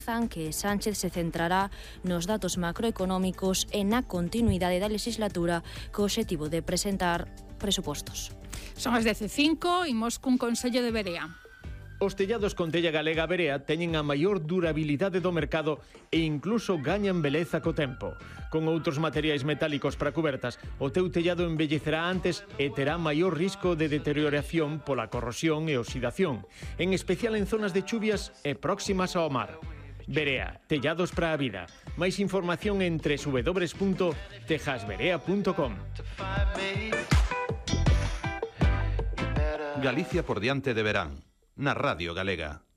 que Sánchez se centrará nos datos macroeconómicos e na continuidade da legislatura co obxectivo de presentar presupostos. Son as 10:05, imos cun consello de Berea. Os tellados con tella galega Berea teñen a maior durabilidade do mercado e incluso gañan beleza co tempo. Con outros materiais metálicos para cubertas, o teu tellado envellecerá antes e terá maior risco de deterioración pola corrosión e oxidación, en especial en zonas de chuvias e próximas ao mar. Berea, tellados para a vida. Máis información en www.tejasberea.com. Galicia por diante de verán, na Radio Galega.